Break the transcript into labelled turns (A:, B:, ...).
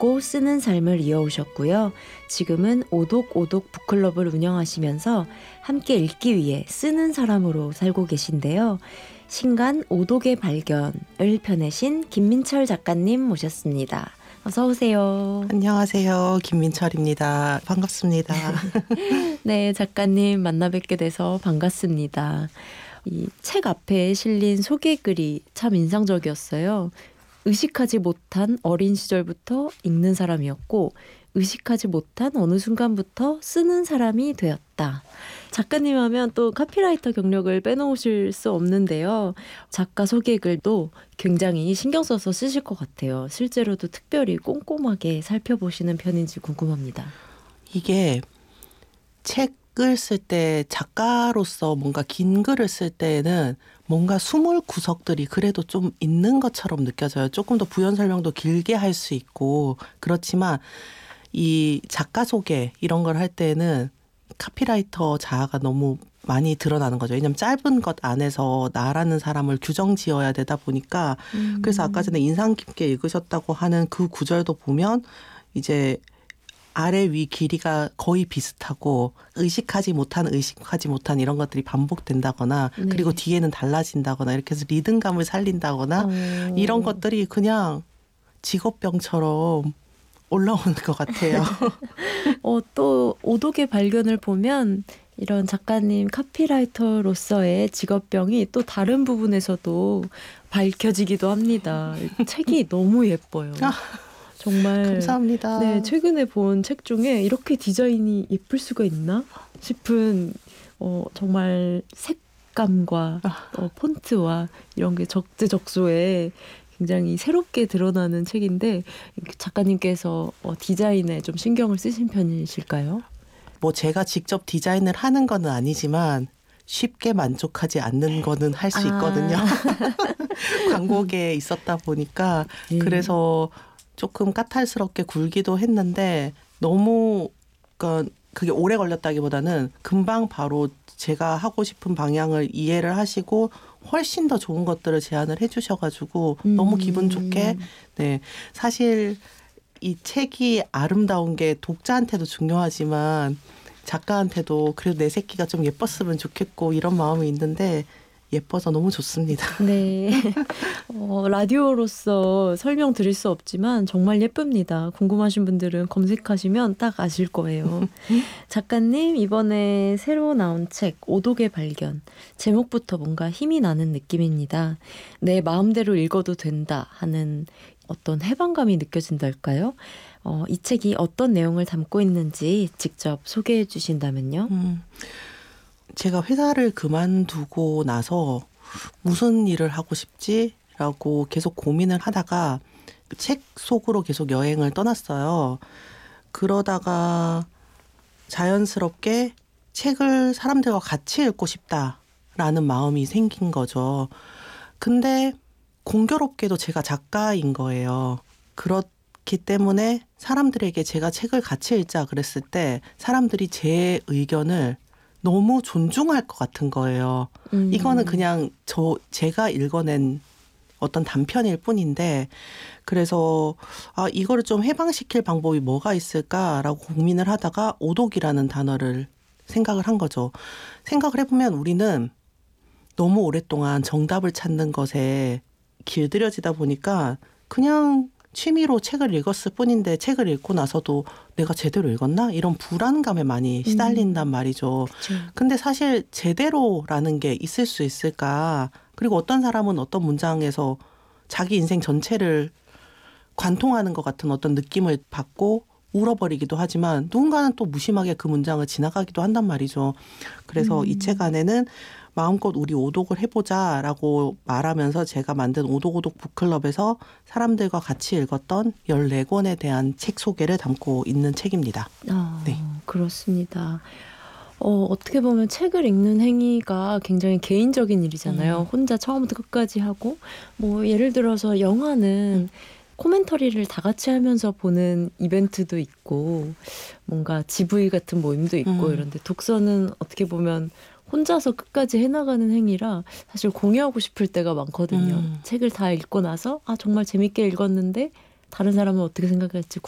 A: 읽고 쓰는 삶을 이어오셨고요. 지금은 오독오독 북클럽을 운영하시면서 함께 읽기 위해 쓰는 사람으로 살고 계신데요. 신간 오독의 발견을 펴내신 김민철 작가님 모셨습니다. 어서 오세요.
B: 안녕하세요. 김민철입니다. 반갑습니다.
A: 네, 작가님 만나 뵙게 돼서 반갑습니다. 이 책 앞에 실린 소개글이 참 인상적이었어요. 의식하지 못한 어린 시절부터 읽는 사람이었고 의식하지 못한 어느 순간부터 쓰는 사람이 되었다. 작가님 하면 또 카피라이터 경력을 빼놓으실 수 없는데요. 작가 소개글도 굉장히 신경 써서 쓰실 것 같아요. 실제로도 특별히 꼼꼼하게 살펴보시는 편인지 궁금합니다.
B: 이게 책을 쓸 때 작가로서 뭔가 긴 글을 쓸 때에는 뭔가 숨을 구석들이 그래도 좀 있는 것처럼 느껴져요. 조금 더 부연 설명도 길게 할 수 있고 그렇지만 이 작가 소개 이런 걸 할 때는 카피라이터 자아가 너무 많이 드러나는 거죠. 왜냐하면 짧은 것 안에서 나라는 사람을 규정 지어야 되다 보니까 그래서 아까 전에 인상 깊게 읽으셨다고 하는 그 구절도 보면 이제 아래 위 길이가 거의 비슷하고 의식하지 못한 이런 것들이 반복된다거나
A: 네.
B: 그리고 뒤에는 달라진다거나 이렇게 해서 리듬감을 살린다거나 이런 것들이 그냥 직업병처럼 올라오는 것 같아요.
A: 또 오독의 발견을 보면 이런 작가님 카피라이터로서의 직업병이 또 다른 부분에서도 밝혀지기도 합니다. 책이 너무 예뻐요. 정말
B: 감사합니다.
A: 네, 최근에 본 책 중에 이렇게 디자인이 예쁠 수가 있나 싶은 정말 색감과 폰트와 이런 게 적재적소에 굉장히 새롭게 드러나는 책인데 작가님께서 디자인에 좀 신경을 쓰신 편이실까요?
B: 뭐 제가 직접 디자인을 하는 거는 아니지만 쉽게 만족하지 않는 거는 할 수 있거든요. 광고계에 있었다 보니까 그래서 조금 까탈스럽게 굴기도 했는데 너무 그러니까 그게 오래 걸렸다기보다는 금방 바로 제가 하고 싶은 방향을 이해를 하시고 훨씬 더 좋은 것들을 제안을 해주셔가지고 너무 기분 좋게 네 사실 이 책이 아름다운 게 독자한테도 중요하지만 작가한테도 그래도 내 새끼가 좀 예뻤으면 좋겠고 이런 마음이 있는데 예뻐서 너무 좋습니다.
A: 네. 라디오로서 설명드릴 수 없지만 정말 예쁩니다. 궁금하신 분들은 검색하시면 딱 아실 거예요. 작가님 이번에 새로 나온 책 오독의 발견. 제목부터 뭔가 힘이 나는 느낌입니다. 내 마음대로 읽어도 된다 하는 어떤 해방감이 느껴진달까요? 이 책이 어떤 내용을 담고 있는지 직접 소개해 주신다면요.
B: 제가 회사를 그만두고 나서 무슨 일을 하고 싶지라고 계속 고민을 하다가 책 속으로 계속 여행을 떠났어요. 그러다가 자연스럽게 책을 사람들과 같이 읽고 싶다라는 마음이 생긴 거죠. 근데 공교롭게도 제가 작가인 거예요. 그렇기 때문에 사람들에게 제가 책을 같이 읽자 그랬을 때 사람들이 제 의견을 너무 존중할 것 같은 거예요. 이거는 그냥 제가 읽어낸 어떤 단편일 뿐인데 그래서 이거를 좀 해방시킬 방법이 뭐가 있을까라고 고민을 하다가 오독이라는 단어를 생각을 한 거죠. 생각을 해보면 우리는 너무 오랫동안 정답을 찾는 것에 길들여지다 보니까 그냥 취미로 책을 읽었을 뿐인데 책을 읽고 나서도 내가 제대로 읽었나? 이런 불안감에 많이 시달린단 말이죠.
A: 그쵸.
B: 근데 사실 제대로라는 게 있을 수 있을까? 그리고 어떤 사람은 어떤 문장에서 자기 인생 전체를 관통하는 것 같은 어떤 느낌을 받고 울어버리기도 하지만 누군가는 또 무심하게 그 문장을 지나가기도 한단 말이죠. 그래서 이 책 안에는 마음껏 우리 오독을 해보자라고 말하면서 제가 만든 오독오독 북클럽에서 사람들과 같이 읽었던 14권에 대한 책 소개를 담고 있는 책입니다. 네.
A: 그렇습니다. 어떻게 보면 책을 읽는 행위가 굉장히 개인적인 일이잖아요. 혼자 처음부터 끝까지 하고 뭐 예를 들어서 영화는 코멘터리를 다 같이 하면서 보는 이벤트도 있고 뭔가 GV 같은 모임도 있고 이런데 독서는 어떻게 보면 혼자서 끝까지 해나가는 행위라 사실 공유하고 싶을 때가 많거든요. 책을 다 읽고 나서 정말 재밌게 읽었는데 다른 사람은 어떻게 생각할지